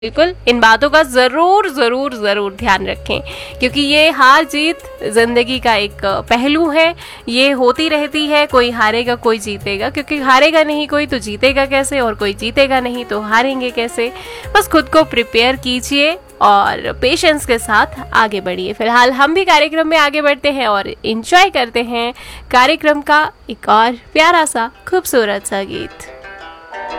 बिल्कुल इन बातों का ज़रूर ज़रूर ज़रूर ध्यान रखें, क्योंकि ये हार जीत ज़िंदगी का एक पहलू है। ये होती रहती है, कोई हारेगा कोई जीतेगा, क्योंकि हारेगा नहीं कोई तो जीतेगा कैसे, और कोई जीतेगा नहीं तो हारेंगे कैसे। बस खुद को प्रिपेयर कीजिए और पेशेंस के साथ आगे बढ़िए। फिलहाल हम भी कार्यक्रम में आगे बढ़ते हैं और एंजॉय करते हैं कार्यक्रम का एक और प्यारा सा खूबसूरत सा गीत।